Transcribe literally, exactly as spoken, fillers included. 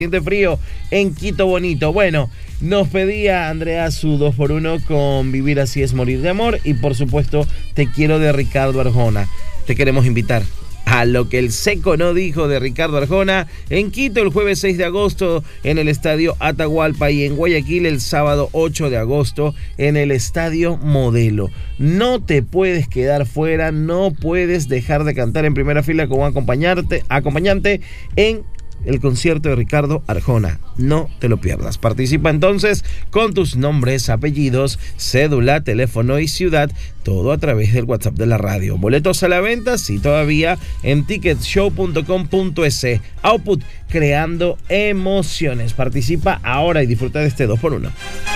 Siente frío en Quito Bonito. Bueno, nos pedía Andrea su dos por uno con Vivir así es morir de amor y por supuesto Te quiero de Ricardo Arjona. Te queremos invitar a Lo que el seco no dijo de Ricardo Arjona en Quito el jueves seis de agosto en el Estadio Atahualpa y en Guayaquil el sábado ocho de agosto en el Estadio Modelo. No te puedes quedar fuera, no puedes dejar de cantar en primera fila con un acompañante, acompañante en el concierto de Ricardo Arjona. No te lo pierdas. Participa entonces con tus nombres, apellidos, cédula, teléfono y ciudad, todo a través del WhatsApp de la radio. Boletos a la venta, sí todavía, en ticket show punto com punto es. Output, creando emociones. Participa ahora y disfruta de este dos por uno.